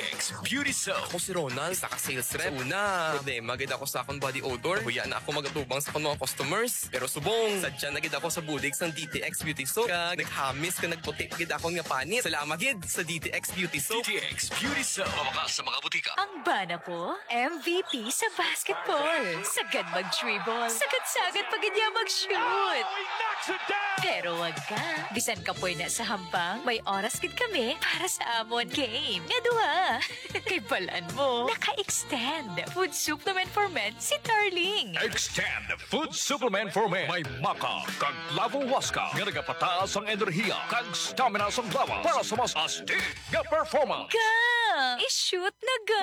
DTX Beauty Soap. Ako si Ronald, saka-sales rep. Una, problema, gid ako sa akong body odor. Huya na ako magatubang sa akong mga customers. Pero subong, sadya na gid ako sa bulig sang DTX Beauty Soap. Kag naghamis ka nagputi gid ako nga panit. Salamat gid sa DTX Beauty Soap. DTX Beauty Soap. Mawakas sa mga butika. Ang bana po, MVP sa basketball. Sagad mag-dribble. Sagad-sagad pag niya mag-shoot. Pero wag ka. Bisan ka po na sa hambang, may oras gid kami para sa amon game. Nga duha. Kay balan mo, naka-extend. Food supplement for men si Darling. Extend Food Supplement for Men. May maka, kag lavo waska. Nga nagapataas ang enerhiya, kag stamina sa lawas para sa mas astig nga performance. Ga! I-shoot na ga!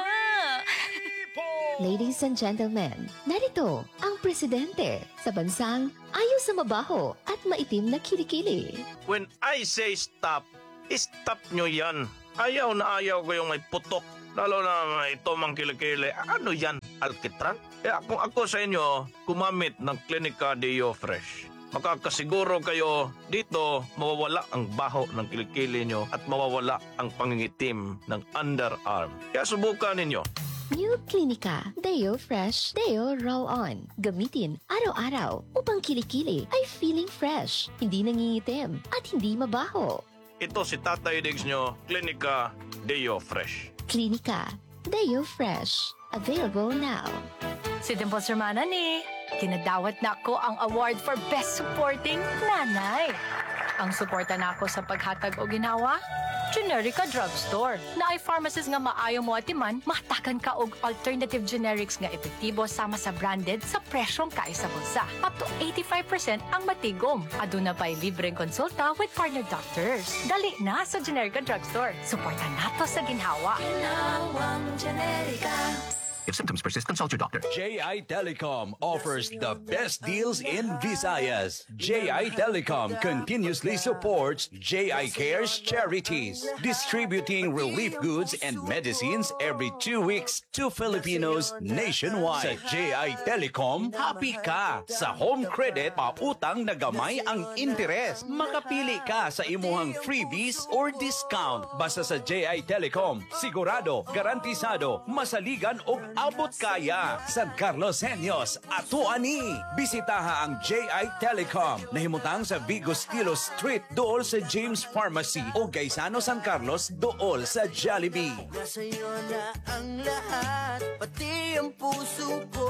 Ladies and gentlemen, narito ang presidente sa bansang ayaw sa mabaho at maitim na kilikili. When I say stop, stop nyo yan. Ayaw na ayaw ko yung may putok. Lalo na ito mang kilikili. Ano yan? Alkitran? Kaya kung ako sa inyo, gumamit ng Clinica Deo Fresh. Makakasiguro kayo dito mawawala ang baho ng kilikili nyo at mawawala ang pangingitim ng underarm. Kaya subukan ninyo. New Clinica Deo Fresh Deo Roll-On. Gamitin araw-araw upang kilikili ay feeling fresh, hindi nangingitim at hindi mabaho. Ito si Tatay Diggs nyo, Clinica Deo Fresh. Clinica Deo Fresh. Available now. Si Dimple Sermana ni, kinadawat na ako ang award for Best Supporting Nanay. Ang suporta na ako sa paghatag o ginawa, Generica Drugstore. Na ay pharmacist nga maayo mo atiman, matakan ka og alternative generics nga epektibo sama sa branded sa presyong kay sa bulsa. Up to 85% ang matigom. Aduna pa'y libreng konsulta with partner doctors. Dali na sa Generica Drugstore. Suporta nato sa ginhawa. Ginhawang Generica. If symptoms persist, consult your doctor. JI Telecom offers the best deals in Visayas. JI Telecom continuously supports JI Cares charities, distributing relief goods and medicines every 2 weeks to Filipinos nationwide. Sa JI Telecom, happy ka. Sa home credit, pautang na gamay ang interes. Makapili ka sa imuhang freebies or discount. Basta sa JI Telecom, sigurado, garantisado, masaligan o abot kaya. San Carlos Senyos, Atuani. Bisitaha ang JI Telecom. Nahimutang sa Vigo Stilo Street, dool sa James Pharmacy o Gaisano San Carlos, dool sa Jollibee. Sa'yo na ang lahat, pati ang puso ko.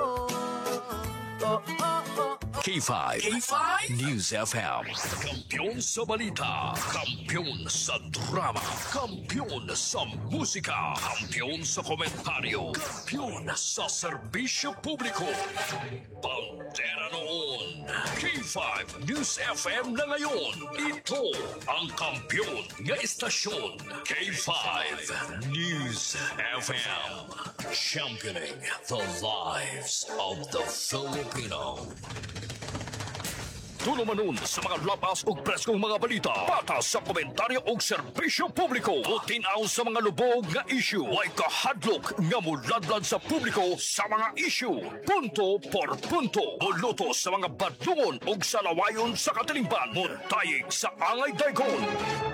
K5. News FM. Kampiyon sa balita. Kampiyon sa drama. Kampiyon sa musika. Kampiyon sa komentaryo. Kampiyon sa serbisyo publiko. Pantera noon. K5 News FM na ngayon. Ito ang kampiyon nga istasyon. K5 News FM. Championing the lives of the Filipino. Tulumanon sa mga lapas o preskong mga balita. Patas sa komentaryo o serbisyo publiko. O tinaw sa mga lubog nga issue. Way kahadlok nga muladlad sa publiko sa mga issue. Punto por punto. Muluto sa mga badlungon o salawayon sa katilingban. Muntayig sa angay daykon.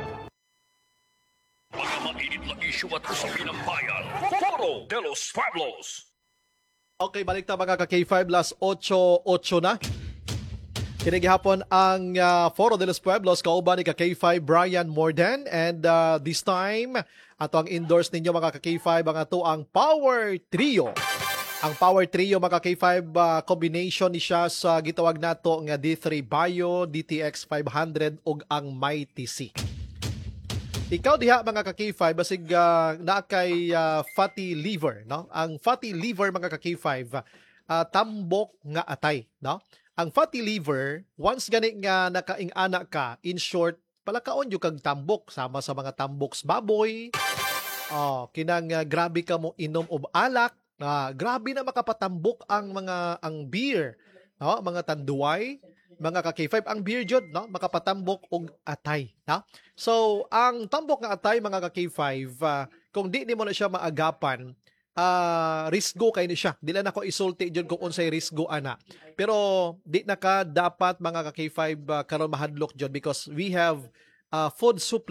Mga mainit na issue at usapin ng bayan. Foro de los Pueblos. Okay, balik na mga ka-K5 last 8:08 na. Kinigihapon ang Foro de los Pueblos, kauban ni ka-K5 Brian Morden, and this time ato ang endorse ninyo mga ka-K5 ang ato ang Power Trio. Ang Power Trio mga K5 combination ni siya sa gitawag nato nga D3 Bio, DTX 500 ug ang Mighty C. Ikaw diha mga ka-K5 basig naa kay fatty liver, no? Ang fatty liver mga ka-K5 tambok nga atay, no? Ang fatty liver, once gani nga nakaing-ana ka, in short, palakaon yung kag tambok, sama sa mga tamboks baboy, kinang grabe ka mo inom og alak, grabe na makapatambok ang beer, no? Mga tanduay, mga ka-K5, ang beer jud, no? Makapatambok og atay, no? So, ang tambok nga atay, mga ka-K5, kung di mo na siya maagapan, risgo kay ni siya. Dila na ko isulti dyan kung unsay risgo ana. Pero di na ka dapat mga ka-K5 karon mahadlok dyan because we have food supplement.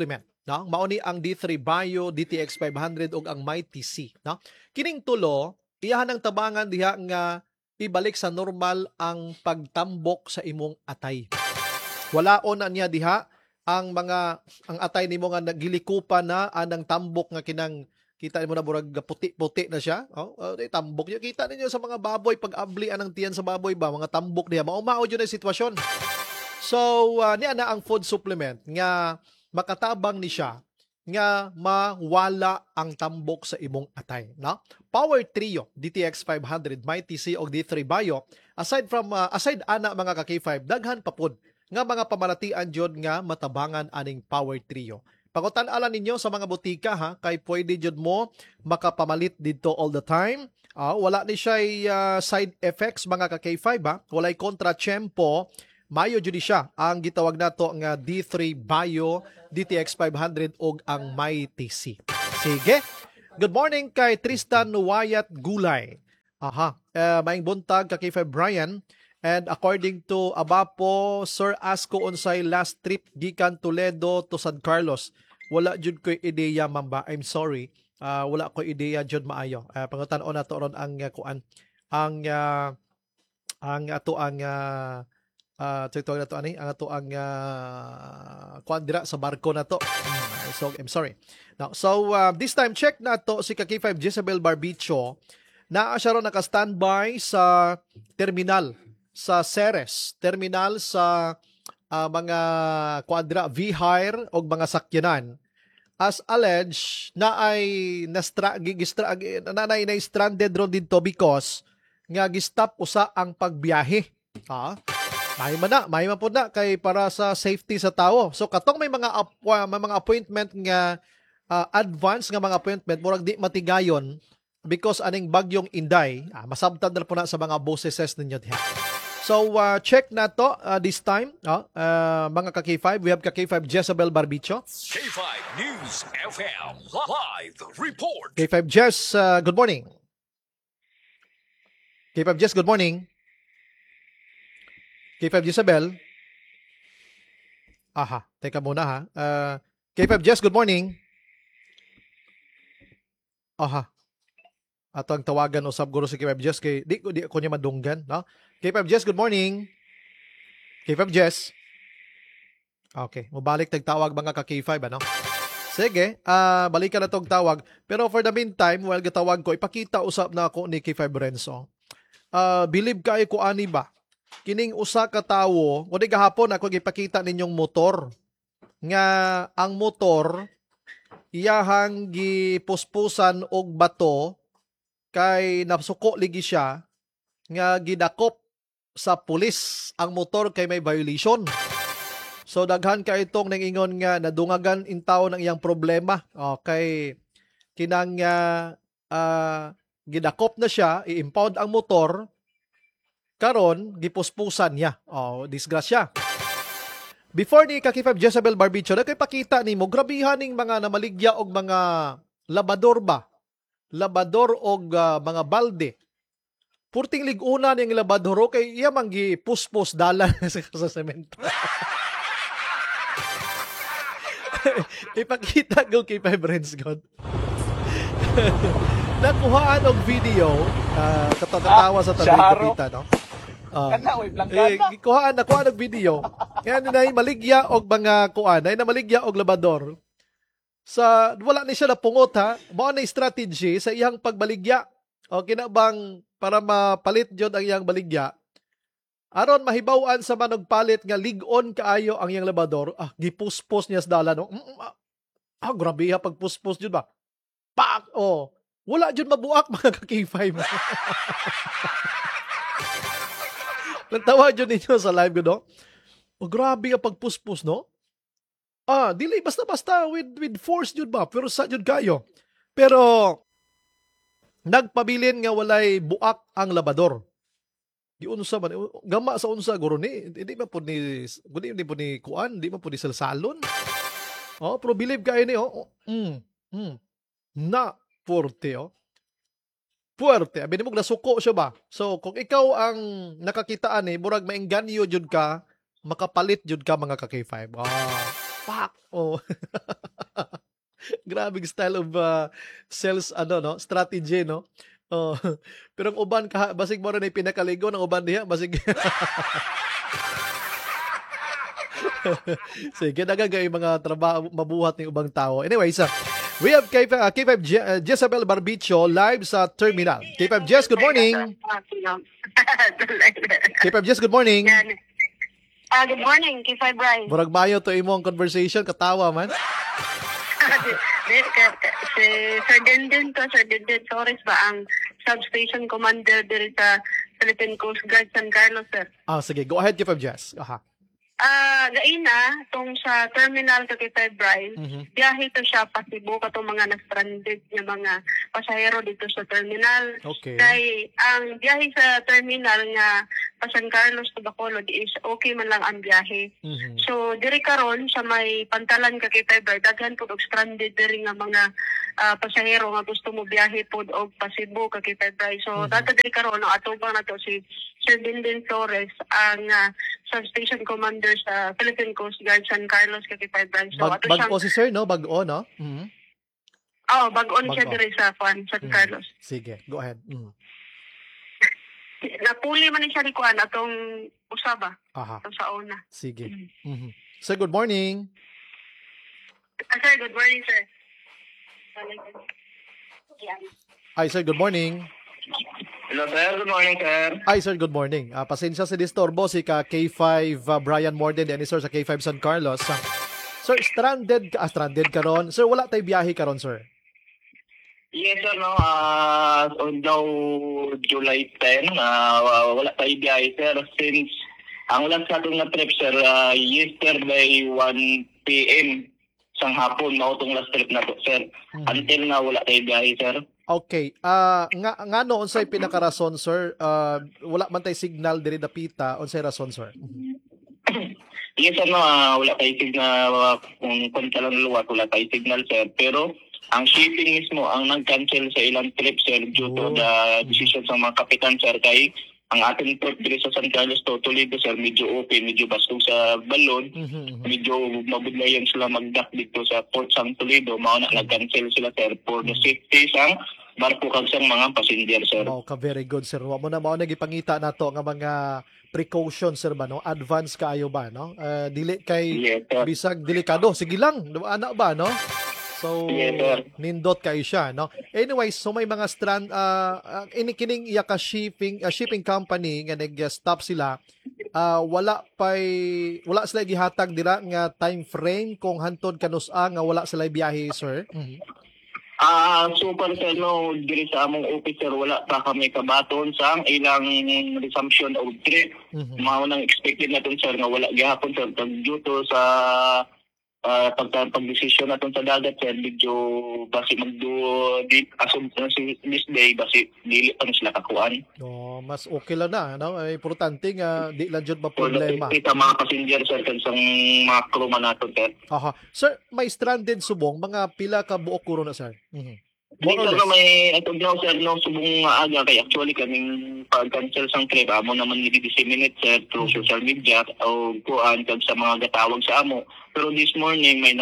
no? Mao ni ang D3 Bio, DTX 500 ug ang Mighty C, no? Kining tulo iyahan ang tabangan diha nga ibalik sa normal ang pagtambok sa imong atay. Walaon na niya diha ang atay nimo nga nagilikupan na anang tambok nga kinang kita mo na murag puti-puti na siya. Tambok niyo kita ninyo sa mga baboy pag abli anang tiyan sa baboy ba mga tambok niya mao yun ang sitwasyon. So niya na ang food supplement nga makatabang ni siya nga mawala ang tambok sa imong atay, no? Power Trio DTX 500 Mighty C og D3 Bio aside ana mga ka K5 daghan pa pod nga mga pamalatian jud nga matabangan aning Power Trio. Pakutan-alan ninyo sa mga butika ha, kay pwede jud mo makapamalit dito all the time. Wala ni siya side effects mga ka K5 ha, walay kontra-tiyempo. Mayo jud siya ang gitawag nato nga D3 Bio, DTX 500 og ang Mighty C. Sige. Good morning kay Tristan Wyatt Gulay. Maing buntag ka K5 Brian. And according to Abapo, Sir Asko unsay last trip gikan Toledo to San Carlos. Wala jud ko'y ideya mamba. I'm sorry. Wala ko ideya jud maayo. Pangutan-on nato ron ang kuan. Ang kuan dira sa barko na to. So I'm sorry. Now, so this time check nato si K5 Jezebel Barbicho. Naa siya ron naka-standby sa terminal sa Ceres, terminal sa mga quadra V-Hire o mga sakyanan. As alleged, na ay stranded ron dito because nga gistop usa ang pagbiyahe. May man po na kay para sa safety sa tao. So katong may mga appointment nga advance nga mga appointment murag di matigayon because aning bagyong Inday, masabtan na po na sa mga bosses ninyo diha. So, check na to this time. Mga ka-K5, we have ka-K5 Jezebel Barbicho. K5 News FM Live Report. K5 Jez, good morning. K5 Jez, good morning. K5 Jezebel. Teka muna ha. K5 Jez, good morning. Ato ang tawagan usab guro si K5 Jez kay di ko niya madunggan, no? K5 Jez, good morning. K5 Jez. Okay, mabalik tagtawag mga ka-K5 ano? Sige, balikan na tong tawag. Pero for the meantime, while gatawag ko, ipakita usab na ako ni K5 Renzo. Believe kay ko ani ba? Kining usa ka tawo, kundi gahapon ako gipakita ninyong motor. Nga ang motor iyahang gipuspusan og bato kay nasuko ligi siya nga gidakop sa pulis ang motor kay may violation. So daghan ka itong nangingon nga nadungagan in taon ng iyang problema. Okay. Kinang gidakop na siya, i-impound ang motor, karon gipuspusan niya. Disgrasya. Before ni K5 Jezebel Barbicho, nakipakita ni mo, grabihan ning mga namaligya og mga labador ba? Labador og mga balde. Purting liguna niyang labador kay iya manggi puspos dala sa semento. Ipakita ko kay Five Friends God. Nakuhaan og video, katatawa sa tabi kapita, no? Nakuhaan og video. Kaya na maligya og mga kuan, na maligya og labador. Sa wala ni siya napungot ha. Mao na strategy sa iyang pagbaligya. O kinabang para mapalit jud ang iyang baligya. Aron mahibaw-an sa managpalit nga lig-on kaayo ang iyang labador, gipuspos niya sa dala no. Grabe ha pagpuspos jud ba. Pak! Wala jud mabuak mga ka-K5. Nagtawa jud ninyo sa live ko no. Grabe ang pagpuspos no. Dili basta-basta with force jud ba, pero sa jud kayo. Pero nagpabilin nga walay buak ang labador. Di unsa man gama sa unsa guro ni, hindi man pud ni kuan, di man pud ni salsalon. Pero believe kay ni na forte Puerte, abi nimo nasuko siya ba? So kung ikaw ang nakakitaan ni, murag maengganyo jud ka, makapalit jud ka mga ka-K5. Pak! Oh. Grabing style of sales no, strategy no. Oh. Pero ang uban basig mo rin ay pinakaligo ng uban diha basig. Sige, nagagay mga trabaho mabuhat ng ubang tao. Anyways, we have K5 Jezabel Barbicho live sa terminal. K5 Jess, good morning. K5 Jess, good morning. Good morning, K5 Brian. Murag mayo to imong conversation, katawa man. Si Sir Denden Torres ba ang substation commander dito sa Philippine Coast Guard San Carlos, sir? Sige, go ahead, K5 Jess. Aha. Gaina, tong sa terminal sa K5 Brian, biyahe to siya pa Cebu katong mga na-stranded nga mga pasahero dito sa terminal. Okay. Kay ang biyahe sa terminal nga pa San Carlos to Bacolod is okay man lang ang biyahe. So diri karon sa may pantalan ka K5 Brian, daghan pud og stranded diri nga mga pasahero nga gusto mo biyahe pod og pa Cebu ka K5 Brian. So data diri karon ang atubang nato si Sir Denden Torres ang substation commander sa Philippine Coast Guard San Carlos K5 Branch. So, bago si Sir, no? Bago, no? Bago-on siya diri sa San Carlos. Sige, go ahead. Napuli man siya ni Kuan atong usaba. Aha. Atong sa una. Sige. Sir, good morning. Sir, good morning, sir. Hi, sir, good morning. Hello, sir. Good morning, sir. Hi, sir. Good morning. Pasensya sa disturbo si K5 Brian Morden and sir sa K5 San Carlos. Sir, stranded ka ron. Sir, wala tayo biyahe ka ron, sir. Yes, sir. No, on daw July 10, wala tayo biyahe, sir. Since ang last natin na trip, sir, yesterday 1 p.m. sang hapon, mautong last trip na to, sir. Until na wala tayo biyahe, sir. Okay. Nga noon sa'y pinakarason, sir, wala man tayo signal diri dapita, unsay rason, sir? Yes, sir, no, wala tayo signal, kung talang luwat, wala tayo signal, sir. Pero, ang shipping mismo, ang nag-cancel sa ilang trip, sir, due to the decision sa mga kapitan, sir, kay ang ating port diri sa San Carlos to Toledo, sir, medyo open, medyo bastong sa balon, medyo mabudlayan sila mag-dock dito sa Port San Toledo, mao na nag-cancel sila, sir, for the safety sang barko kag sang mga passenger, sir. Very good, sir. Wa mo na nagipangita nato nga mga precautions, sir, ba, no? Advance kaayo ba, no? Dili kay bisag delikado. Sige lang, ana ba, no? So, nindot kayo siya, no? Anyways, so may mga inikining iya ka shipping company nga nag-stop sila, wala sila gihatag dira nga time frame kung hantod kanusa nga wala sila biyahe, sir. Super, sir, no, diri sa among officer, wala pa kami kabaton sa ilang resumption of trip. Mao nang expected natin, sir, nga wala gihapon, sir, due to sa pag-desisyon natin sa dagat, sir, medyo basi asong this day, basi dili pa sila kakuan. Mas okay lang na, no? Importante nga di lang jud problema. Kita mga passenger, sir, kansang mga crew man natin, sir. Aha. Sir, may stranded subong, mga pila ka buok kuro na, sir? Dito na may atog daw, sir, no, subong aga kay actually kaming pag-cancel sang trip amo naman i-disseminate, sir, through social media o kuan kag sa mga gatawag sa amo. Pero this morning may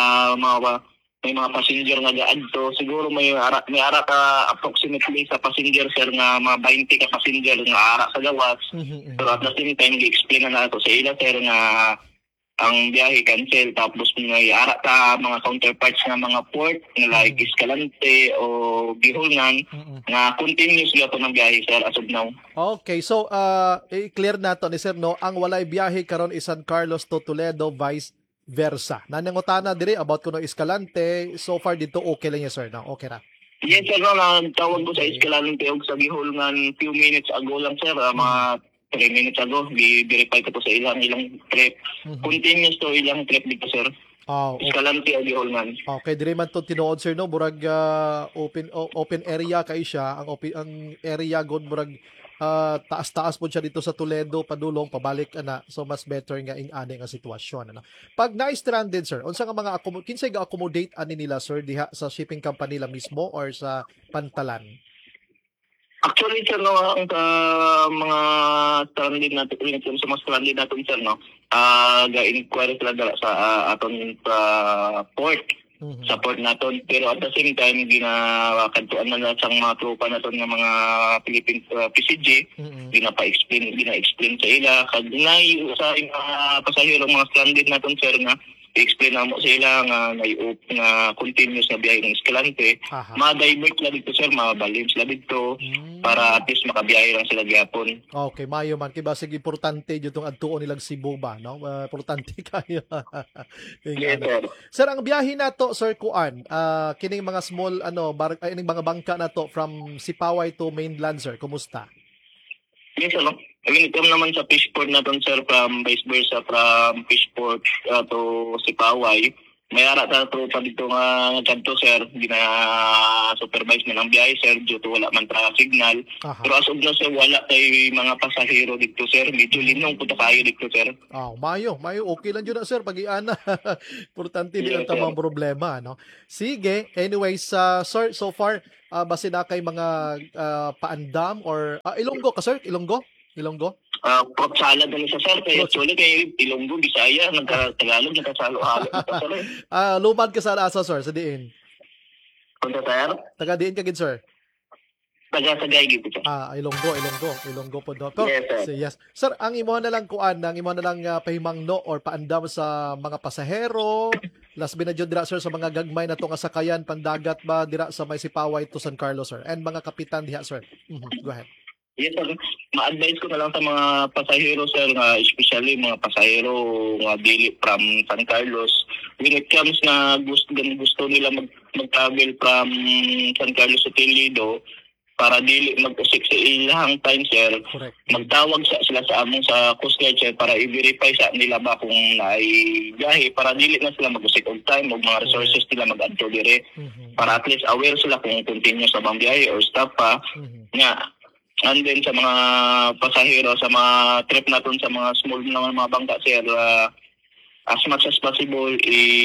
mga passenger nga gaadto, siguro may ara ka approximately sa passenger, sir, nga mga 20 ka passenger nga ara sa gawas. Pero at the same time gi-explain na nato sa ila, sir, nga ang biyahe cancel, tapos may ara ka mga counterparts nga mga port like Escalante o Gihulngan nga continuous gyapon ang biyahe, sir, as of now. Okay, so i-clear nato ni sir, no, ang walay biyahe karon is San Carlos to Toledo vice versa. Nanangutana diri about kuno Escalante, so far dito okay lang sir, no? Okay ra. Yes, sir, no, tawag ko sa Escalante og sa Gihulngan few minutes ago lang, sir, mga 3 minutes ago, verify ko to sa ilang trip. Continuous to ilang trip dito, sir. Okay. Escalante o Gihulngan. Okay, dire man to tinuod, sir, no, burag open area kay siya, ang area god burag taas-taas po siya dito sa Toledo, padulong pabalik ana, so mas better nga ing ani nga sitwasyon, ano. Pag na-stranded, sir, unsa nga mga kinsay ga-accommodate ani nila, sir, diha sa shipping company la mismo or sa pantalan? Actually, sir, no, ang mga stranded natin, sa mga stranded natin, sir, no, ga-inquire sila dala sa aton port. Sa port naton, pero at the same time ginakantuan na sang mga tropa naton nga mga Philippine PCG, gina-explain sa ila kag nay sa mga pasahero mga stranded naton sir nga i-explain na mo sa ila nga nai-op nga continuous na biyahe ng Escalante, ma-divert sila dito sir, mabalin sila dito para at least makabiyahe lang sila gyapon. Okay, mayo man kay basig importante jud tong adtuon nilang Cebu ba, no? Importante kayo. Yes, sir. Sir, ang biyahe nato sir kuan, kining mga small ining mga bangka nato from Sipaway to mainland sir, kumusta? Yes, sir. When it come naman sa fishport naton sir, from vice versa from fishport to Sipaway, may ara ta tropa dito nga kadto sir, gina-supervise man ang biyahe sir due to wala man tra signal. Pero as of now sir, wala tay mga pasahero dito sir, medyo linong puto kayo dito sir. Mayo okay lang jud na sir pag-iana. Importante di ang tamang problema, no? Sige, anyways, sir, so far base na kay mga paandam or Ilonggo ka sir? Ilonggo? Pork salad na sa sir. Kaya actually kay Ilonggo, Bisaya, nagka-Tagalog, nagkasalo-halo. Lumad ka sa asa sir, sa diin? Punta sir? Taga diin ka gid sir? Taga-Sagay gid sir. Ilonggo po do. Pero, yes, sir, ang imo na lang pahimangno or paandam sa mga pasahero, last binadyo dira sir sa mga gagmay na to nga sakayan pandagat ba dira sa may Sipaway to San Carlos sir, and mga kapitan diha sir. Go ahead. Yes, sir. Ma-advise ko na lang sa mga pasahero, sir, nga especially mga pasahero nga dili from San Carlos. When it comes na gusto nila mag-travel from San Carlos to Toledo, para dili mag-usik sa ilang time, sir, magtawag sila sa among sa Coast Guard, sir, para i-verify sa nila ba kung naibiyahe, para dili na sila mag-usik on time o mga resources nila mag-adto dire. Para at least aware sila kung continue sa bang biyahe or stop pa. And then sa mga pasahero, sa mga trip natin sa mga small na mga bangka, sir, as much as possible,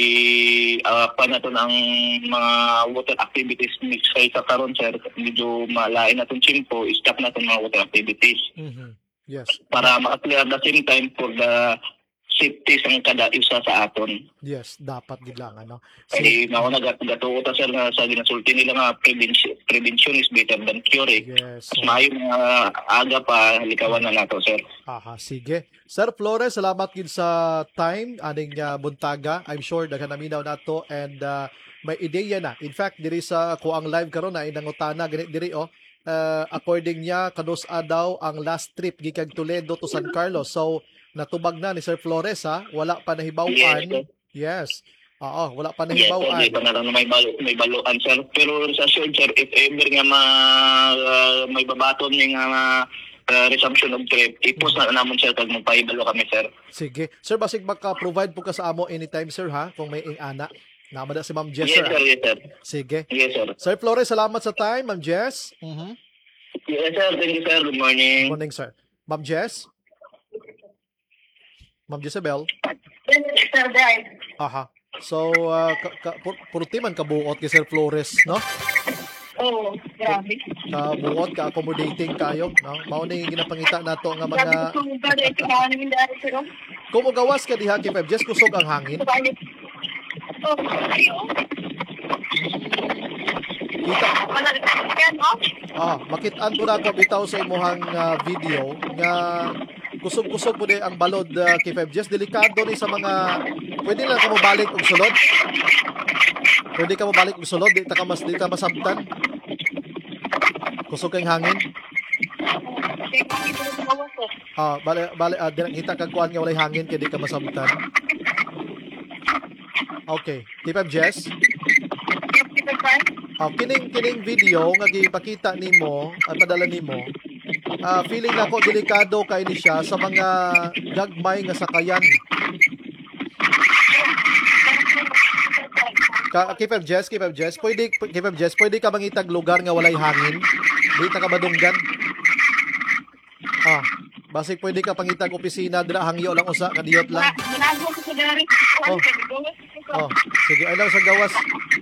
pa natin ang mga water activities mix kay sa karon, sir. Medyo malain natin chimpo, stop natin mga water activities. Yes. Para ma-clear at the same time for the safety sang kada isa sa aton. Yes, dapat gid lang ano. Ay nauna gatuo ta sir nga sa ginasulti nila nga prevention is better than cure. Yes. Mas maayo nga aga pa likawan na nato sir. Sige. Sir Flores, salamat gid sa time aning buntaga. I'm sure daghan naminaw nato and may ideya na. In fact, diri sa kuang live karon na inangutana gani diri according niya kanos-a daw ang last trip gikan Toledo to San Carlos. So natubag na ni Sir Flores wala pa nahibaw-an. Yes. Wala pa nahibaw-an. Yes, pa na lang may baluan sir. Pero sa sure sir, if ever nga may babaton ning resumption of trip, i-post na namon sir kag magpahibalo kami sir. Sige. Sir, basig maka-provide po ka sa amo anytime sir ha kung may ana. Namada si Ma'am Jess sir. Yes sir. Sige. Yes sir. Sir Flores, salamat sa time, Ma'am Jess. Yes sir, thank you sir. Good morning. Good morning sir. Ma'am Jess? Ma'am Jezebel? So, puruti man kabuot kay Sir Flores, no? Oo, grabe. Kabuot, ka-accommodating kayo, no? Mauna yung ginapangita nato nga mga... Kung ugawas ka diha kay 5, just kusog ang hangin. Kita. Makitaan po na ako bitaw sa imuhang video nga kusog-kusog po ang balod kay 5 Just delikado ni sa mga pwede lang ka mo balik og sulod. Pwede ka mo balik og sulod, di ka masabtan. Kusog kang hangin. Bale kita kag kuan nga walay hangin kay di ka masabtan. Okay, kay 5 Jess. Kining video nga gipakita nimo at padala nimo. Feeling nako delikado kay ni siya sa mga gagmay nga sakayan. Kay Jess, pwede ka mangitag lugar nga walay hangin? Di ta ka madunggan. Basig pwede ka pangitag opisina dira hangyo lang usa kadiyot lang. Sige, ay lang sa gawas.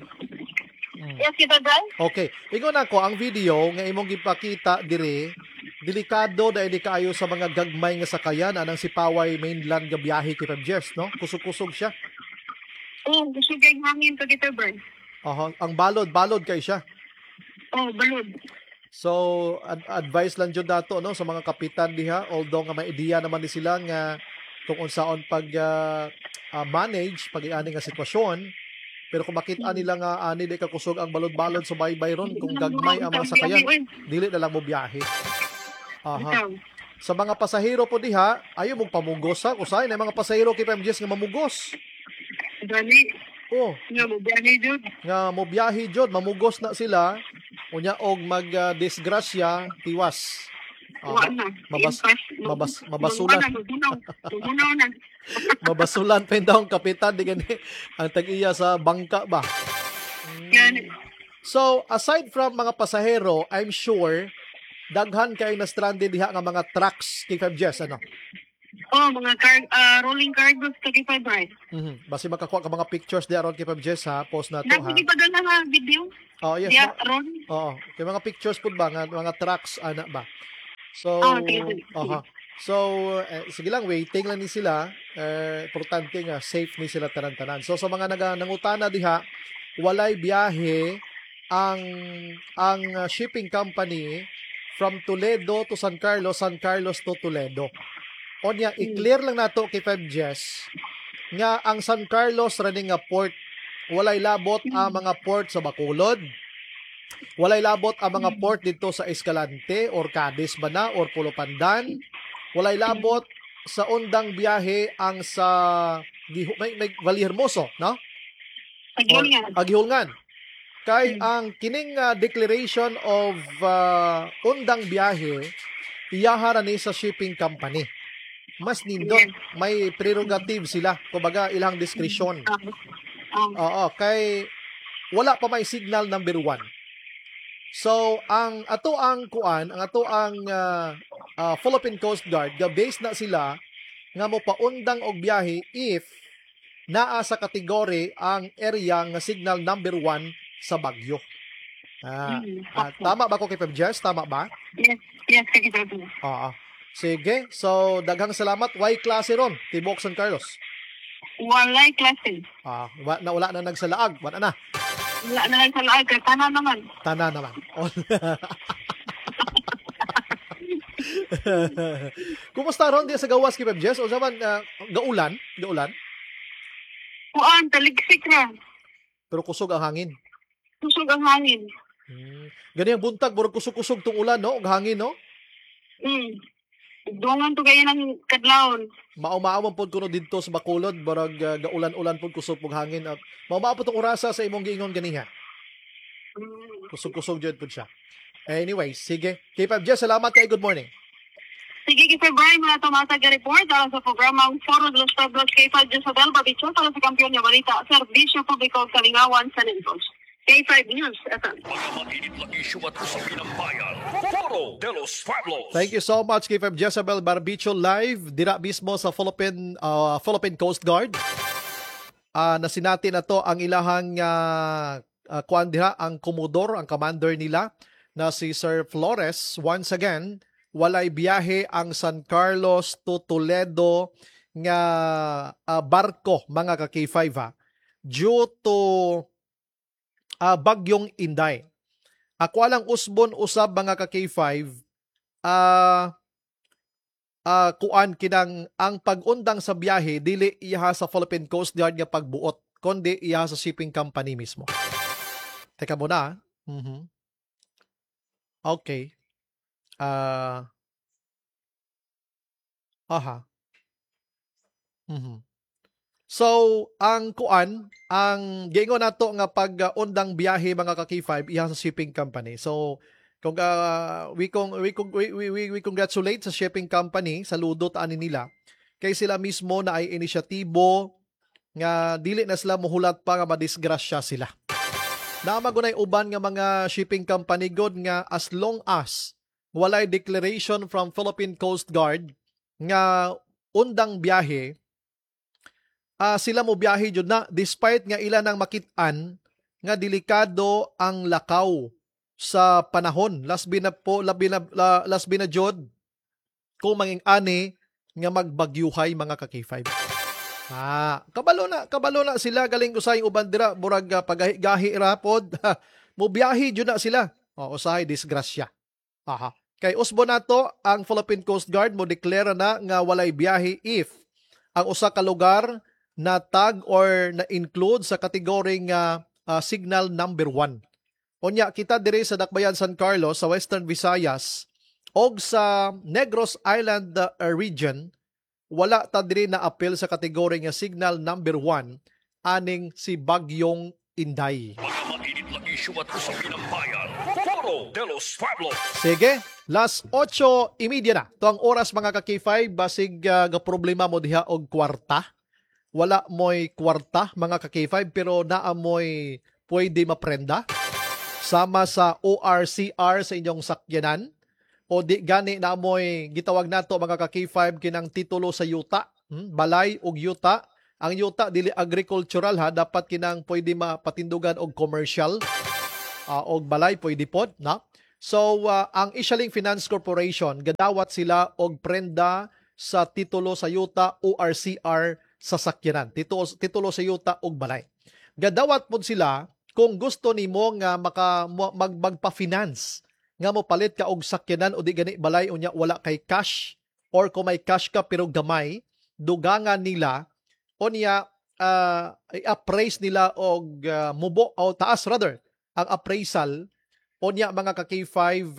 Yes, kita dai. Okay. Ingon ako ang video nga imong gipakita dire delikado dahil di kaayo sa mga gagmay nga sakayan anang si Paway mainland nga biyahe kay Jess, no? Kusog-kusog siya. Oh, gusto kayong hangin to dito, Bern. Ang balod kay siya. Oh, balod. So, advice lang jud dato no sa mga kapitan diha, although nga may ideya naman ni sila nga kung unsaon pag manage pag iani nga sitwasyon. Pero kung makita nila nga ani di ka kusog ang balod-balod sa baybay ron, kung gagmay ang mga sakayan, dili na lang mo biyahe. Sa mga pasahero po diha, ayo mong pamugos ha. Kusay na mga pasahero kay PMGs nga mamugos. Dali. Oh, Nga mo biyahe, Jud. nga mo biyahe jud, mamugos na sila. Unya og mag disgrasya, tiwas. Mabasulan. Magunaw na. Mabasulan pa daw ang kapitan di gani ang tag-iya sa bangka ba. Yan. So, aside from mga pasahero, I'm sure daghan kay na stranded diha nga mga trucks kay 5Gs ano. Oh, mga rolling cargos to kay Fibre. Basi makakuha ka mga pictures di aron kay 5Gs ha, post na to ha. Nagpili pa doon na nga video. Oh, yes. Yeah, Ron. Oo. Kay mga pictures pud ba nga mga trucks ana ba. So, Okay. So, sige lang, waiting lang ni sila. Importante nga, safe ni sila tanan-tanan. So, sa mga nangutana diha, walay biyahe ang shipping company from Toledo to San Carlos to Toledo. Onya, i-clear lang nato kay 5Gs nga ang San Carlos running nga port, walay labot ang mga port sa Bacolod. Walay labot ang mga port dito sa Escalante or Cadiz ba na or Pulo Pandan. Walay labot sa undang biyahe ang sa may Vallehermoso, no? Agihulngan. Kay ang kining declaration of undang biyahe iyahara ni sa shipping company. Mas nindot, may prerogative sila, kumbaga ilang diskresyon. Oo, kay wala pa may signal number 1. So, ang Philippine Coast Guard, base na sila nga mo paundang og biyahe if naa sa kategory ang area nga signal number 1 sa Bagyo. Tama ba ko kay PMGS? Tama ba? Yes, sige. Sige. So, daghang salamat. Why klase ron? Tibok San Carlos. Walay klase. Wala na nagsalaag. Wala na. Wala na lang sa laag. Tana naman. Kumusta ron di sa gawas kay PMGS? O zaman, gaulan? Kuan, taligsik na. Pero kusog ang hangin. Kusog ang hangin. Gani ang buntag, burog kusog-kusog tong ulan, no? Og hangin, no? Dungan to kaya ng kadlawon. Mao-maawang pod kuno didto sa Bacolod, burog gaulan-ulan pod kusog pug hangin. Mao-mao pod tong orasa sa imong giingon ganiha. Kusog-kusog jud pod siya. Anyway, sige. K5Gs, salamat kay good morning. Sige, Kay Brian, mula tumasa ka report para sa programang Foro de los Pueblos K5 Josabel Babichon para sa kampiyon niya balita, Serbisyo Publiko Kalingawan sa Negos. K5 News, FM. Mga mainit na issue at usapin ng bayan. Foro de los Pueblos. Thank you so much, K5 Jezebel Barbicho live dira mismo sa Philippine Coast Guard. Nasinati na to ang ilahang kuan diha, ang Commodore, ang commander nila na si Sir Flores. Once again, walay biyahe ang San Carlos to Toledo nga barko mga ka-K5 due to bagyong Inday. Ako lang usbon usab mga ka-K5 kuan kinang ang pag-undang sa biyahe dili iha sa Philippine Coast Guard nga pagbuot kundi iha sa shipping company mismo. Teka muna. Okay. So, ang kuan, ang giingon nato nga pag-undang biyahe mga ka-K5 iha sa shipping company. So, kung we congratulate sa shipping company sa ludot ani nila kay sila mismo na ay inisyatibo nga dili na sila mohulat pa nga madisgrasya sila. Namagunay uban nga mga shipping company god nga as long as walay declaration from Philippine Coast Guard nga undang biyahe, sila mo biyahe jud na despite nga ilan ang makit-an nga delikado ang lakaw sa panahon. Last na jod kung manging ani nga magbagyuhay mga ka-K5. Kabalo na sila galing usay uban dira burag pagahi ra pod. Mubiyahi jud na sila. Usahay disgrasya. Kay usbo nato ang Philippine Coast Guard mo deklara na nga walay biyahe if ang usa ka lugar na tag or na include sa kategoring signal number 1. Unya kita diri sa Dakbayan San Carlos sa Western Visayas og sa Negros Island region wala ta diri na appeal sa kategory nga signal number 1 aning si Bagyong Inday. Mga mainit na issue at usapin ng bayan. Foro de los Pueblos. Sige, last 8:30 na. Ito ang oras mga ka-K5 basig ga problema mo diha og kwarta. Wala mo'y kwarta mga ka-K5 pero naa mo'y pwede maprenda sama sa ORCR sa inyong sakyanan o di gani na mo'y gitawag nato mga ka-K5 kinang titulo sa yuta, balay og yuta. Ang yuta dili agricultural dapat kinang pwede mapatindugan og commercial og balay pwede pod na. So ang Ishaling Finance Corporation gadawat sila og prenda sa titulo sa yuta ORCR sa sakyanan. Titulo sa yuta og balay. Gadawat pod sila kung gusto nimo nga magpa-finance nga mo palit ka og sakyanan o di gani balay unya wala kay cash or kung may cash ka pero gamay, dugangan nila unya i-appraise nila og mubo o taas rather ang appraisal unya mga ka-K5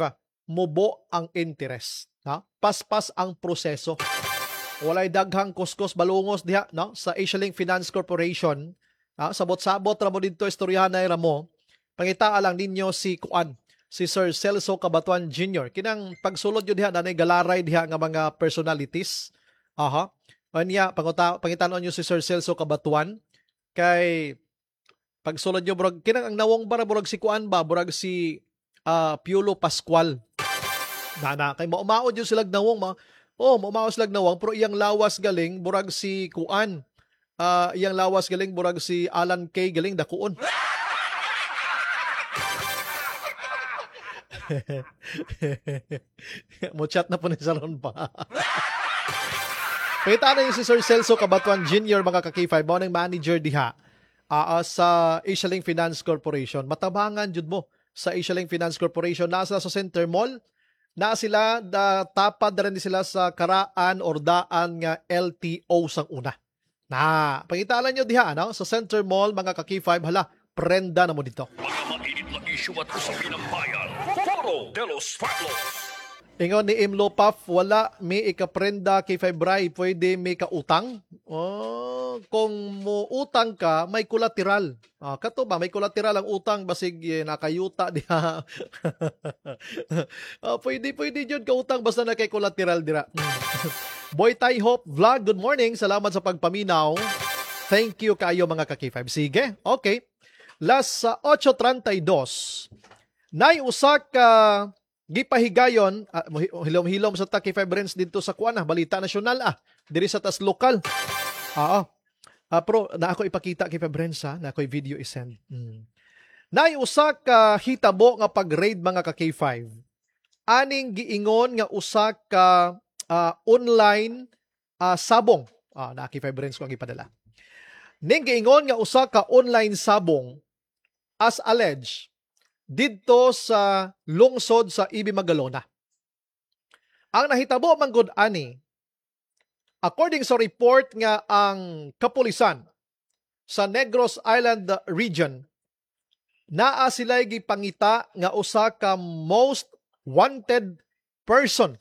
mubo ang interest. Paspas ang proseso. Walay daghang kuskus balungos diha sa Ishaling Finance Corporation. Sabot-sabot ra mo dito istoryahanay ra mo. Pangita lang ninyo si Sir Celso Cabatuan Jr. Kinang pagsulod yun diha nanay galaray diha nga mga personalities. Anya pangitanon nyo si Sir Celso Cabatuan kay pagsulod nyo burag kinang ang nawong bara burag si burag si Piolo Pascual. Kay maumaod yung silag nawong maumaos lag nawang pero iyang lawas galing burag si iyang lawas galing burag si Alan K galing dakuon. Mo chat na po ni Salon pa. Pagkita na yung si Sir Celso Cabatuan Jr. mga ka-K5 mo ng manager diha sa Ishaling Finance Corporation. Matabangan jud mo sa Ishaling Finance Corporation. Nasa sa Center Mall. Na sila tapad rin sila sa karaan or daan nga LTO sang una. Pagkitalan nyo diha sa Center Mall mga ka-K5 prenda na mo dito. Mga mainit na issue at usapin ng bayan. Foro de los Pueblos. Ingon ni Imlo Puff, wala may ikaprenda K5 Bray, pwede may kautang. Kung mo utang ka, may collateral. Kato ba, may collateral ang utang, basig nakayuta diha. Pwede yun kautang, basta na kay collateral dira. Boy Tay Hope Vlog, good morning. Salamat sa pagpaminaw. Thank you kayo mga ka-K5. Sige, okay. Last sa 8:32, naiusak gipahigayon, hilom-hilom sa K5 Brands dito sa balita nasyonal diri sa tas lokal. Pero na ako ipakita K5 Brands na ako video isend. Naiusak hitabo nga pag-raid mga ka-K5. Aning giingon nga usak online sabong. Na K5 Brands ko ang ipadala. Ning giingon nga usak online sabong as alleged didto sa lungsod sa Ibi Magalona. Ang nahitabo man gud ani, according sa report nga ang kapulisan sa Negros Island region, naa sila gipangita nga usa ka most wanted person.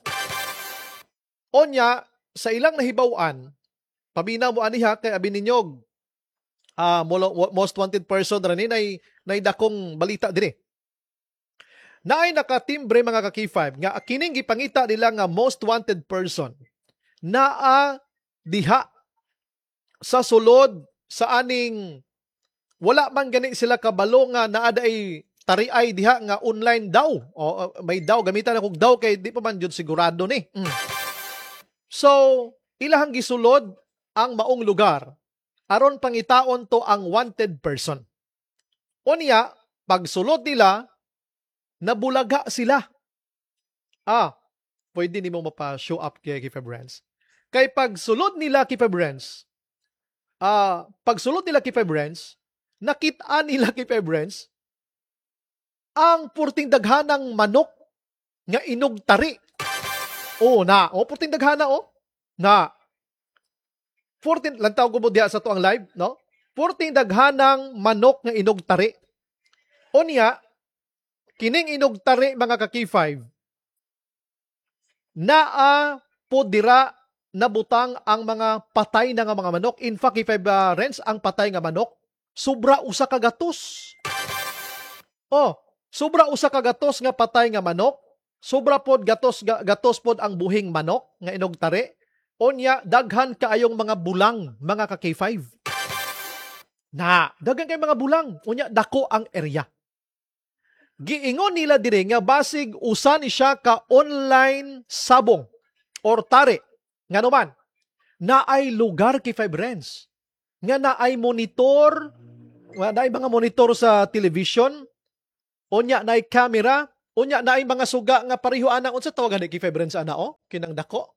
Onya sa ilang nahibaw-an, pabina mo aniha kay abi ninyog most wanted person rani nay dakong balita dire. Naay nakatimbre mga ka-K5 nga kining gipangita nila nga most wanted person naa diha sa sulod sa aning wala man gani sila kabalo nga naa day tariay diha nga online daw o may daw gamitan akong daw kay di pa man jud sigurado ni. So ilahang gisulod ang maong lugar aron pangitaon to ang wanted person. Unya pagsulod nila nabulaga sila. Pwede nimo mapa-show up kay Kifa Brands. Kay pagsulod nila Kifa Brands, nakita nila Kifa Brands, ang purting daghanang manok nga inugtari. Purting daghana, na 14 lantaw ko mo diha sa tuang live, no? 14 daghanang manok nga inugtari. Unya, kining inugtari mga ka-K5, naa po dira nabutang ang mga patay na nga mga manok. In fact, K5 Renz, ang patay nga manok, sobra usa ka gatos. Sobra usa ka gatos nga patay nga manok. Sobra pod gatos pod ang buhing manok nga inugtari. Unya, daghan kaayong mga bulang, mga ka-K5. Daghan kay mga bulang. Unya, dako ang area. Giingon nila dire nga basig usa ni siya ka online sabong or tare. Nga naman, naay lugar K5 Renz. Nga naay monitor, naay mga monitor sa television. Unya, naay camera. Unya, naay mga suga nga pareho ana. Unsa tawagan ni K5 Renz ana kinang dako?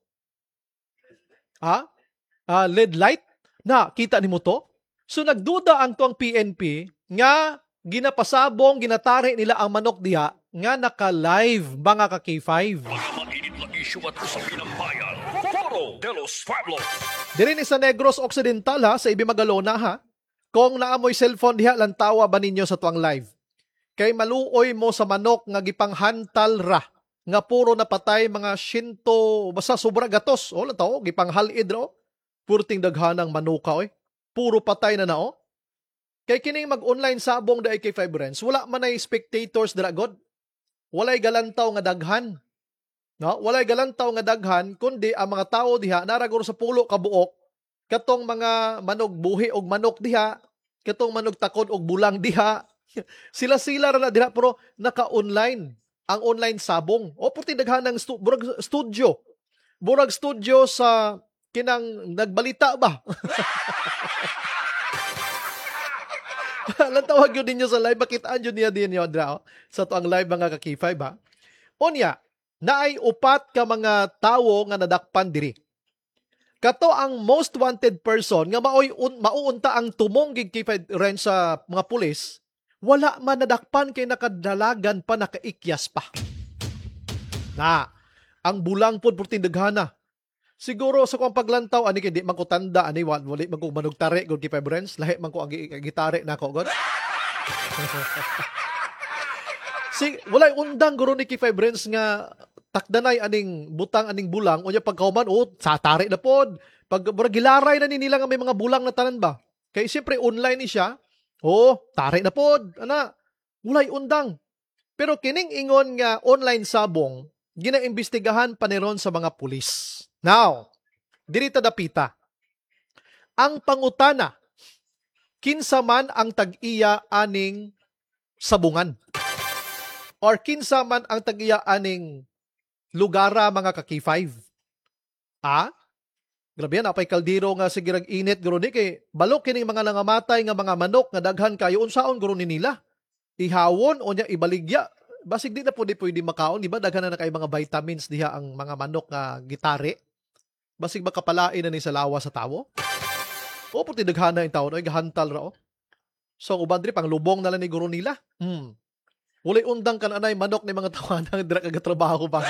LED light? Kita ni mo to? So nagduda ang tuang PNP nga ginapasabong, ginatari nila ang manok diha nga naka-live mga ka-K5. Mga mainit na issue at usapin ng bayan. Foro de los Pueblos. Diri ni sa Negros Occidental sa Ibimagalona kung naamoy cellphone diha lantawa ba ninyo sa tuang live. Kay maluoy mo sa manok nga gipanghantal ra nga puro napatay mga 100 basta sobra gatos. Lantaw gipanghalid ra. Purting daghanang manuka puro patay na nao. Kay kining mag-online sabong da K5 Renz, wala man ay spectators dira god. Walay galantaw nga daghan. No? Walay galantaw nga daghan kundi ang mga tao diha naragor sa pulo ka buok katong mga manog buhi og manok diha, katong manog takod og bulang diha. Sila ra na diha pero naka-online ang online sabong. Puti daghan ng studio. Burag studio sa kinang nagbalita ba? Tawag yun ninyo sa live. Makitaan yun niya din yun sa to ang live mga ka-K5 Unya, naay upat ka mga tawo nga nadakpan diri. Kato ang most wanted person nga mauunta ang tumong gig K5 Renz sa mga pulis, wala man nadakpan kay nakadalagan pa, nakaikyas pa. Ang bulang pod purting daghana. Siguro sa kong paglantaw, ani kay di man ko tanda, ani wali man ko manugtare god K5 Renz, lahi man ko ang gitare nako god. Walay undang guro ni K5 Renz nga takdanay aning butang aning bulang unya pagkauman sa tare na pod. Pag gilaray na ni nila nga may mga bulang na tanan ba. Kay siyempre online ni siya. Tare na pod. Walay undang. Pero kining ingon nga online sabong, ginaimbestigahan pa ni ron sa mga pulis. Now, dirita dapita. Ang pangutana, kinsa man ang tag-iya aning sabungan? Or kinsa man ang tag-iya aning lugara mga ka-K5? Grabe yan, apay kaldero nga sige init guro ni kay balok kining mga nangamatay nga mga manok nga daghan kayo unsaon guro ni nila. Ihawon o niya ibaligya. Basig di na pwede makaon, di ba? Daghan na kay mga vitamins diha ang mga manok nga gitare. Basig makapalain na ni sa lawa sa tawo. Puti daghana yung tawo, gahantal ra. So uban diri pang lubong na lang ni guro nila. Walay undang kan anay manok ni mga tawanan dira kagatrabaho pa.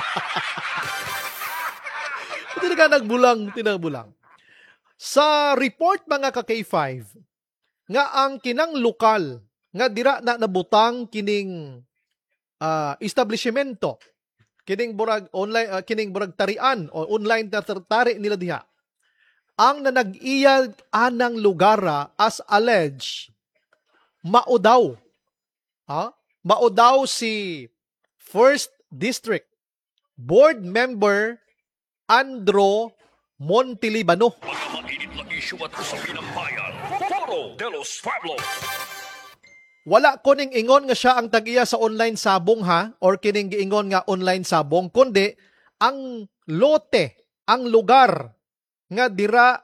Tinagbulang. Sa report mga ka-K5 nga ang kinang lokal nga dira na nabutang kining establishmento, kining burag online, kining burag tarian o online na tari nila diha. Ang nanag-iya anang lugara as alleged maudaw. Maudaw si First District Board Member Andro Montilibano. Mga mainit na issue at usapin ng bayan. Foro de los Pueblos. Wala ko ning ingon nga siya ang tag-iya sa online sabong or kining giingon nga online sabong, kundi ang lote, ang lugar nga dira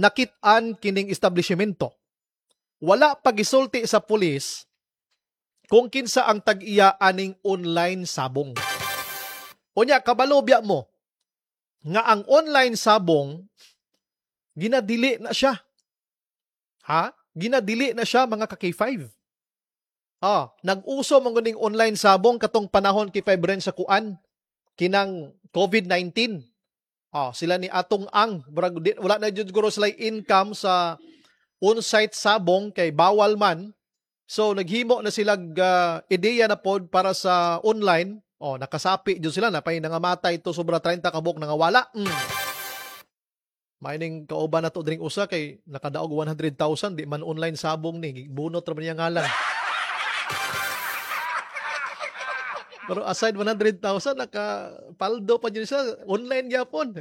nakit-an kining establishmento. Wala pagisulti sa pulis kung kinsa ang tag-iya aning online sabong. Unya, kabalobya mo nga ang online sabong ginadili na siya. Ha? Ginadili na siya mga ka-K5. Nag-uso mong guning online sabong katong panahon K5 rin sa kuan kinang COVID-19. Sila ni Atong Ang, wala na jud guro sila income sa on-site sabong kay bawal man. So naghimo na sila ideya na pod para sa online. Nakasapi jud sila na pay nangamatay to sobra 30 kabok nangawala. Mining kauban na to dring usa kay nakadaog 100,000 di man online sabong ni bunot ra man niya ngalan. Pero aside 100,000 nakapaldo pa yun siya online gyapon.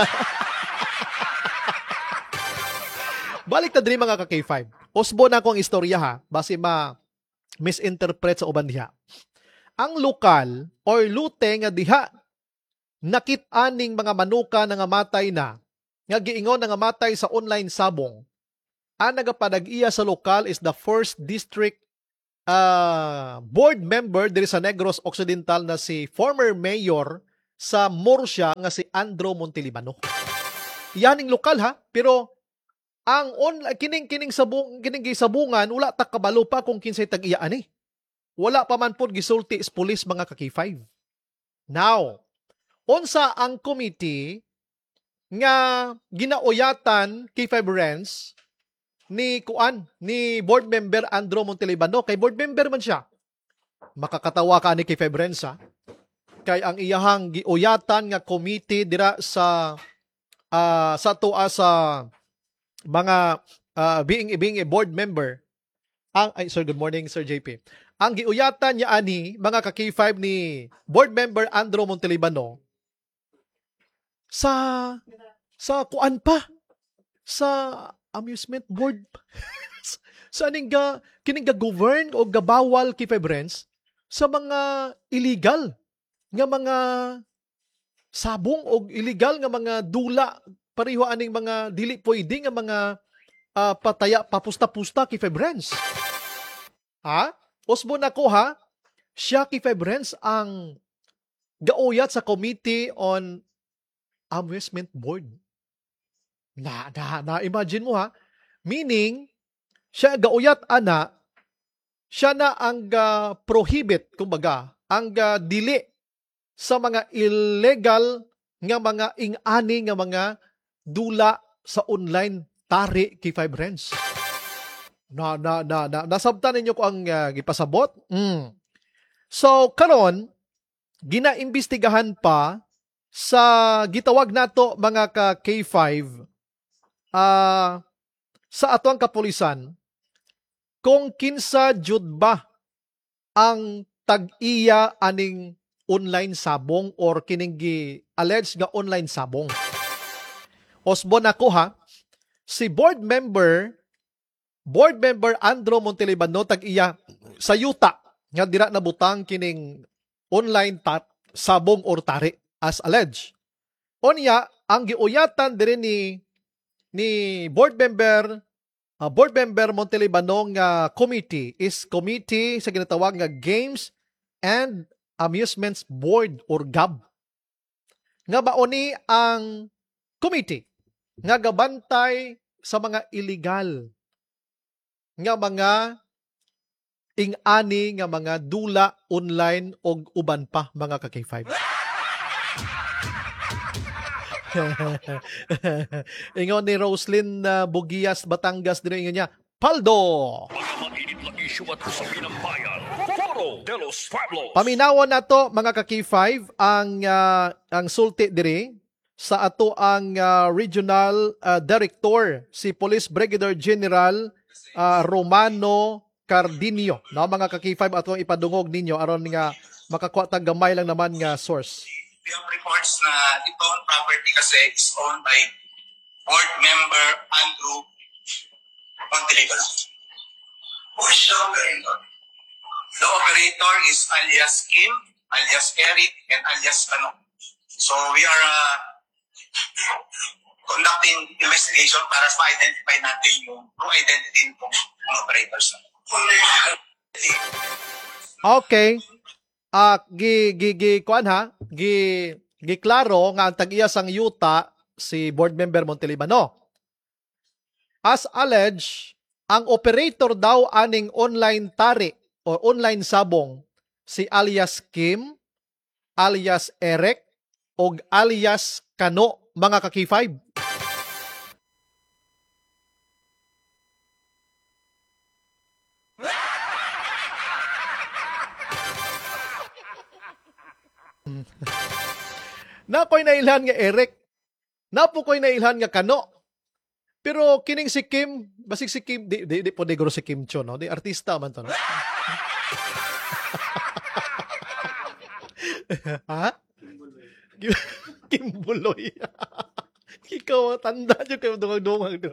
Balik ta diri mga ka-K5. Usbo na ko ang istorya ha, base misinterpret sa uban diha. Ang lokal or lute nga diha nakit-an ning mga manuka nga matay na nga giingon nga matay sa online sabong. Ang nagapadag-iya sa lokal is the first district board member diri sa Negros Occidental na si former mayor sa Murcia nga si Andrew Montelibano. Yan ang lokal ha, pero ang kining gisabungan wala ta kabalo pa kung kinsay tag-iya ani. Wala pa man pod gisulti is pulis mga ka-K5. Now, unsa ang committee nga ginauyatan K5 Renz ni board member Andrew Montelibano, kay board member man siya. Makakatawa ka ni K5 Renz ha. Kay ang iyahang giuyatan nga committee dira sa mga being a board member. Good morning Sir JP. Ang giuyatan niya ani mga ka-K5 ni board member Andrew Montelibano sa kuan pa sa amusement board sa kining govern o gabawal K5 Renz sa mga illegal nga mga sabong o illegal nga mga dula pareho aning mga dili pwede nga mga pataya papusta-pusta K5 Renz. Usbo na ko ha, siya K5 Renz ang gauyat sa Committee on Amusement Board. Na-imagine mo ha, meaning, siya gauyat siya na ang prohibit, kumbaga, ang dili sa mga illegal nga mga ing-ani nga mga dula sa online tari K5 Renz. Nasabtan ninyo ko ang gipasabot. So, karon ginaimbestigahan pa sa gitawag nato mga ka-K5 sa atoang kapulisan kung kinsa jud ba ang tag-iya aning online sabong or kining alleged nga online sabong. Osbon ako ha, si board member Andrew Montelibano tag-iya sa yuta nga dira nabutang kining online sabong or tari as alleged. Unya, ang giuyatan diri ni board member Montelibano nga committee is committee sa ginatawag nga Games and Amusements Board or GAB. Nga baoni ang committee nga gabantay sa mga illegal nga mga ing-ani nga mga dula online og uban pa mga ka-K5. Ingon ni Roslyn Bugias Batangas dire ingon niya, Paldo. Mga mainit na isyu at usapin ng bayan. Foro de los Pueblos. Paminawon nato mga ka-K5 ang sulti dire sa ato ang regional director si Police Brigadier General Romano Cardinio. No, mga ka-K5 ato ipadungog ninyo aron nga makakuha tag gamay lang naman nga source. We have reports na itong property kasi is owned by board member Andrew Montelibano. Who is the operator? The operator is alias Kim, alias Eric, and alias Ano. So we are conducting investigation para ma-identify natin yung true identity ng operators. Okay. Kuan ha, klaro nga ang tag-iya sang yuta si board member Montelibano. As alleged, ang operator daw aning online tari o online sabong si alias Kim, alias Eric, o alias Kano, mga kaki-5. Napoy nailhan nga Eric. Napoy nailhan nga Kano. Pero kining si Kim, basig si Kim, di po negro si Kim Cho, no? Di artista man to, no? Ha? Kim Buloy. Ikaw, tanda nyo kayo dumang-dumang.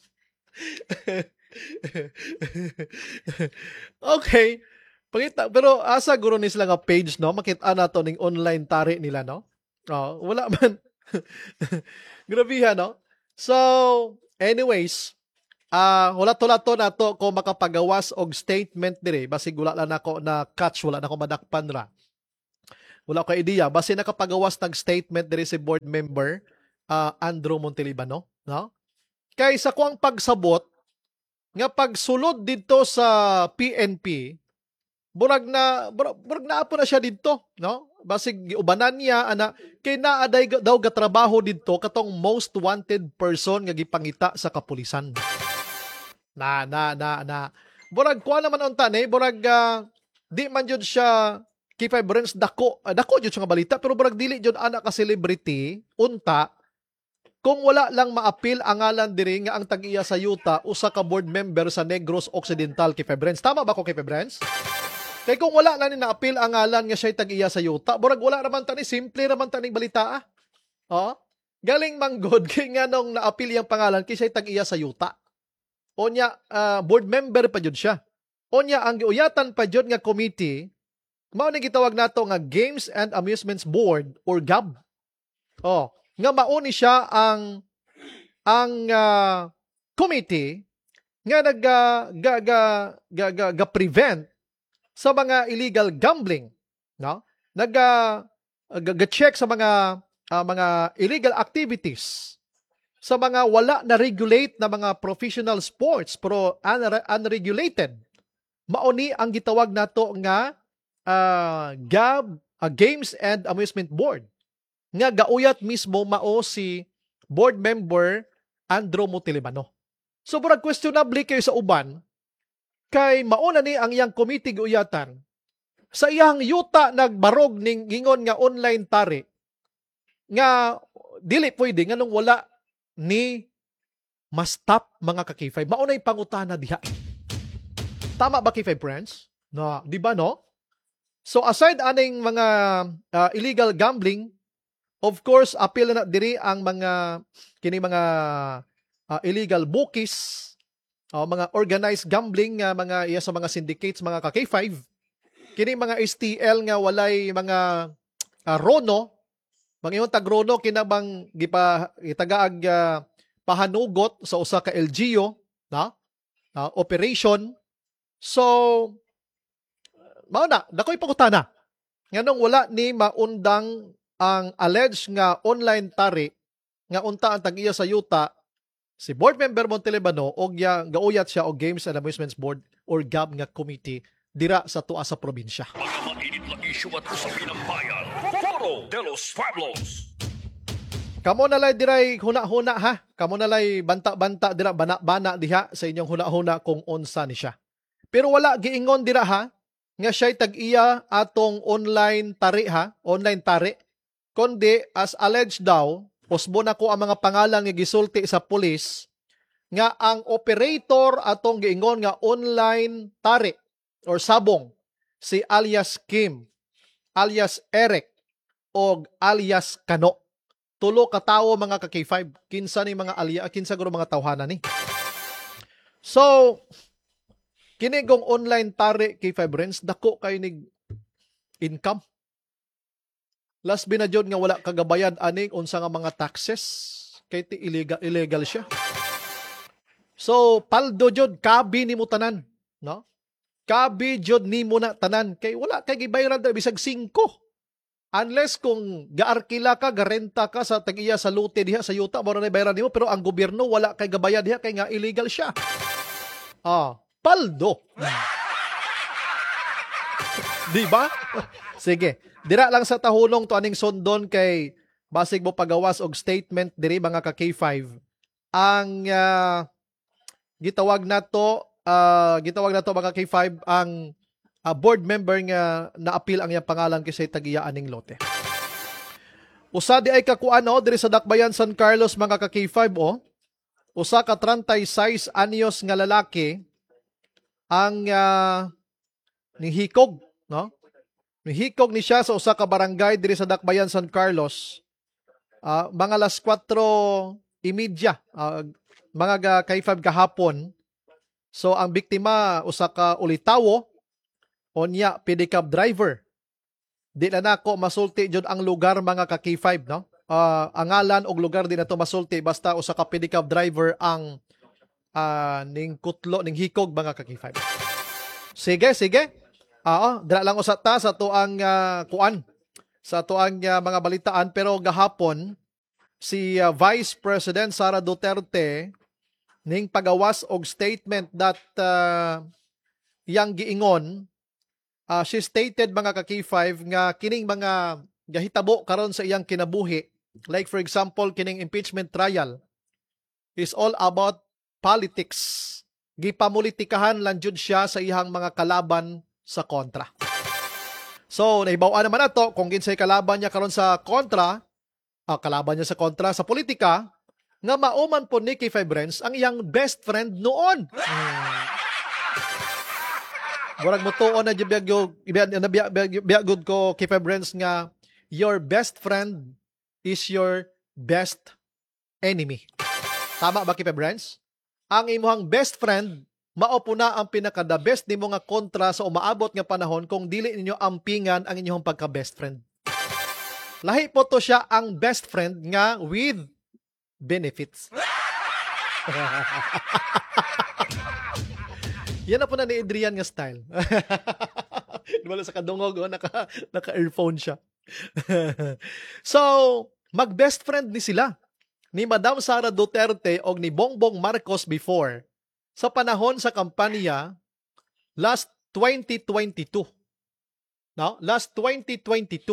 Okay. Pagita, pero asa guro ni sila nga page, no? Makita na to ning online tari nila, no? Oh, wala man. Grabe, no? So, anyways, hulat-hulato na to ko makapagawas og statement dire. Basig wala lang ako na catch, wala na ako madakpan ra. Wala ko idea. Basi nakapagawas ng statement dire si board member Andrew Montelibano, no? Kay sa kuang pagsabot nga pagsulod dito sa PNP, burag na apo na siya dito, no? Basig giubanan niya ana kay naaday daw gatrabaho dito katong most wanted person nga gipangita sa kapulisan. Na. Burag kuha naman unta ni, burag di man jud siya K5 Brands dako jud siya nga balita, pero burag dili jud ana ka celebrity unta kung wala lang maapil ang ngalan diri nga ang tag-iya sa yuta usa ka board member sa Negros Occidental K5 Brands. Tama ba ko K5 Brands? Kaya kung wala na ni na-appeal ang ngalan nga siya'y tag-iya sa yuta, burag wala naman tani, simple naman tani balita. Oh? Galing manggod, kaya nga nung na-appeal yung pangalan, kaya siya'y tag-iya sa yuta. O niya, board member pa jud siya. O niya, ang giuyatan pa jud nga committee, mao ni gitawag nato nga Games and Amusements Board or GAB. Oh, nga mauni siya ang committee nga nag-prevent sa mga illegal gambling, no? Nag-check sa mga illegal activities, sa mga wala na regulate na mga professional sports pero unregulated. Mauni ang gitawag nato nga GAB, Games and Amusement Board. Nga gauyat mismo mao si board member Andrew Montelibano. So burag questionable kayo sa uban kay mauna ni ang iyang committee guyatan sa iyang yuta nagbarog ning gingon nga online tari nga dili pwede nga nung wala ni mastap mga ka-K5. Mauna yung pangutana diha. Tama ba K5 friends? No, di ba no? So aside aning mga illegal gambling, of course appeal na diri ang mga illegal bookies, mga organized gambling nga mga iya sa mga syndicates mga ka-K5, kini mga STL nga walay mga rono, mga yung tag-rono kinabang gitagaag pahanugot sa usa ka LGU na operation. So mao na dakoy pangutana nganong wala ni maundang ang alleged nga online tari nga unta ang tag-iya sa yuta si board member Montelibano og gauyat siya og Games and Amusements Board or GAB nga committee dira sa tuwa sa probinsya. Mga mainit na isyu at usapin ng bayan. Foro de los Pueblos. Kamo na lay diray huna-huna ha. Kamo na lay banta-banta dira bana diha sa inyong huna-huna kung unsa ni siya. Pero wala giingon dira ha nga siya'y tag-iya atong online tari ha, online tari. Kundi as alleged daw posbo na ko ang mga pangalan nga gisulti sa pulis nga ang operator atong giingon nga online tari or sabong si alias Kim, alias Eric o alias Kano. Tulo ka tawo mga ka-K5. Kinsa ni mga kinsa guro mga tawhana ni. So kini gong online tari K5 Brands dako kay nig income. Last binadyon nga wala kagabayad aning unsa nga mga taxes kay ti illegal siya. So paldo jud kabi ni mo tanan, no? Kabi jud nimo na tanan kay wala kay gibayaran daw bisag 5. Unless kung gaarkila ka, garenta ka sa tag-iya sa lote diha sa yuta, mo na bayaran nimo pero ang gobyerno wala kay gabayad diha kay nga illegal siya. Paldo. Di ba? Sige. Dira lang sa tahulong to aning sundon kay basig mo pagawas og statement diri mga ka K5. Ang gitawag na to mga K5 ang board member nga na-appeal ang iyang pangalan kisay tag-iya aning lote. Usa di ay kakuano diri sa Dakbayan San Carlos mga ka K5 usa ka 36 anyos nga lalaki ang nihikog, no? Nihikog ni siya sa usa ka barangay diri sa Dakbayan San Carlos. Mga alas 4:30 mga K5 kahapon. So ang biktima usa ka ulitawo onya pedicab driver. Di na nako masulti jud ang lugar mga ka K5, no? Ang ngalan og lugar di na to masulti basta usa ka pedicab driver ang ning kutlo ning hikog mga ka K5. Sige. Dira lang usa ta sa tuang kuan sa tuang mga balitaan pero gahapon si Vice President Sara Duterte ning pagawas og statement that yang giingon she stated mga ka K5 nga kining mga gahitabo karon sa iyang kinabuhi like for example kining impeachment trial is all about politics. Gipapolitikahan lang jud siya sa iyang mga kalaban sa kontra. So, naibaw-an naman nato kung kinsay kalaban niya karon sa kontra, kalaban niya sa kontra sa politika, nga mauman po ni K5 Renz ang iyang best friend noon. Murag mo tuon na biyagod ko K5 Renz nga your best friend is your best enemy. Tama ba K5 Renz? Ang imuhang best friend mao po na ang pinaka-the best nimo nga kontra sa umaabot nga panahon kung dili ninyo ampingan ang inyong pagka-best friend. Lahi po to siya ang best friend nga with benefits. Yan na po na ni Adrian nga style. Wala sa kadungog, naka-earphone siya. So, mag-best friend ni sila. Ni Madam Sara Duterte o ni Bongbong Marcos before sa panahon sa kampanya last 2022. No? Last 2022.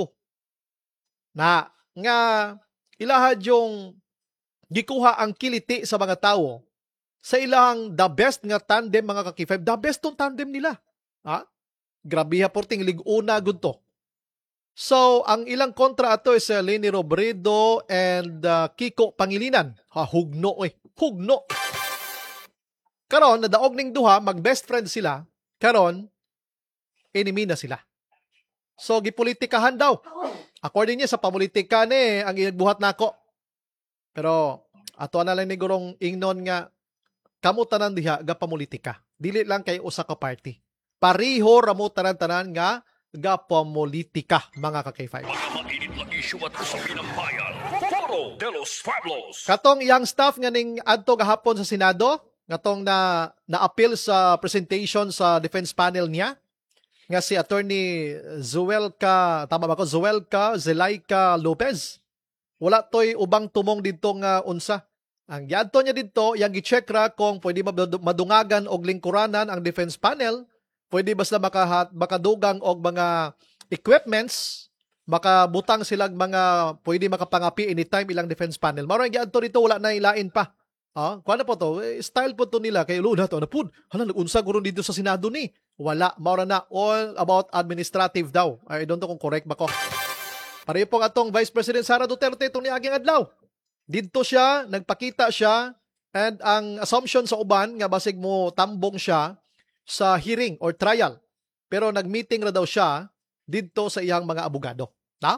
Na nga ilahad yung gikuha ang kiliti sa mga tao sa ilang the best nga tandem mga ka-K5. The best tong tandem nila. Grabe ha porting liguna gud to. So, ang ilang kontra ato is Leni Robredo and Kiko Pangilinan. Hugno Hugno. Karon, nadaog ning duha, mag-best friend sila. Karon, enemy na sila. So, gipolitikahan daw. According niya sa pamulitika ni, ang inagbuhat nako. Pero, ato na lang ni Gurong ingnon nga, kamutanan diha, ga pamulitika. Dili lang kay usa ka party. Pariho ramo tanan-tanan nga, ga pamulitika, mga ka-K5. Mga mainit na isyu at usapin ng bayan. Foro de los Pueblos. Katong iyang staff nga ning adto gahapon sa Senado, katong na-appeal sa presentation sa defense panel niya, nga si Attorney Zuelka Zelaika Lopez. Wala to'y ubang tumong dito nga unsa. Ang yadto niya dito, yang gi-check ra kung pwede madungagan og lingkuranan ang defense panel, pwede basta makadugang og mga equipments, makabutang silang mga pwede makapangapi anytime ilang defense panel. Mao ang giadto dito, wala na ilain pa. Kuano po to? Style po to nila kay luna to na pud. Hala nag-unsa guro dito sa Senado ni. Wala, mao na all about administrative daw. I don't know kung correct ba ko. Pareho pong atong Vice President Sara Duterte itong niaging adlaw. Dito siya, nagpakita siya, and ang assumption sa uban nga basig mo tambong siya sa hearing or trial. Pero nag-meeting ra daw siya dito sa iyang mga abogado.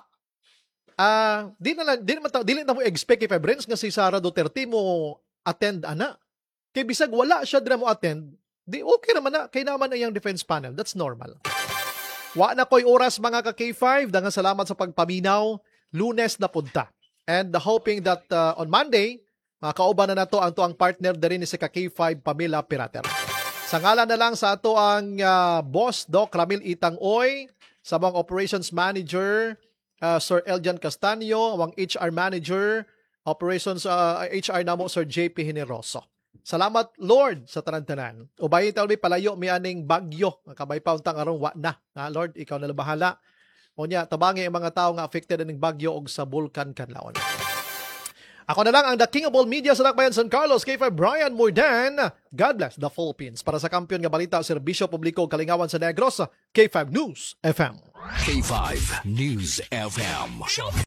Dili na mo expect kay Fabrens nga si Sara Duterte mo attend ana. Kay bisag wala siya dira mo attend, di okay naman na kay naman ang defense panel. That's normal. Wa na koy oras mga ka-K5, dangan salamat sa pagpaminaw. Lunes na punta. And hoping that on Monday, kauban na nato ang tuang partner diri ni sa ka-K5 Pamela Pirater. Sa ngalan na lang sa ato ang boss Doc Ramil Itang-Oy, sa mga operations manager Sir Eljan Castaño, ang HR manager operations HR namo Sir JP Generoso. Salamat Lord sa tanan-tanan. Ubayin taon mi palayo mi aning bagyo, kabay pa untang aron wa na. Lord, ikaw na bahala. Unya tabangi ang mga tao nga affected aning bagyo og sa bulkan kanlaon. Ako na lang ang The King of All Media sa Dakbayan San Carlos, K5 Brian Mordan. God bless the Philippines. Para sa kampiyon nga balita, Serbisyo Publiko Kalingawan sa Negros, K5 News FM. K5 News FM.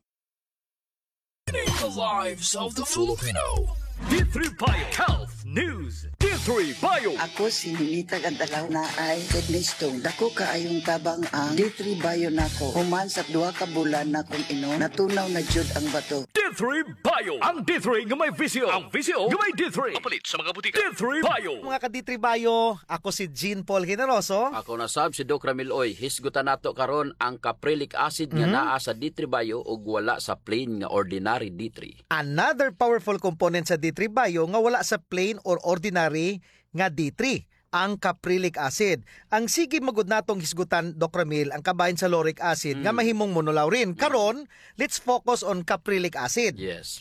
The lives of the Filipino. D3 Bio Health News. D3 Bio. Ako si Ninita Gandalaw na ay kidney stone. Dako kaayong tabang ang D3 Bio nako. Human sa 2 ka bulan na kung inom, natunaw na jud ang bato. D3 Bio. Ang D3 nga may visyo. Ang visyo nga may D3. Kapalit sa mga butika. D3 Bio. Mga ka-D3 Bio, ako si Jean Paul Generoso. Ako na sab si Doc Ramil Oy. Hisgutan nato karon ang caprylic acid nga naa sa D3 Bio ug wala sa plain nga ordinary D3. Another powerful component sa D3 Bio nga wala sa plain or ordinary nga D3, ang caprylic acid. Ang sige magud natong hisgutan, Doc Ramil, ang kabahin sa lauric acid nga mahimong monolaurin. Karon, let's focus on caprylic acid. Yes.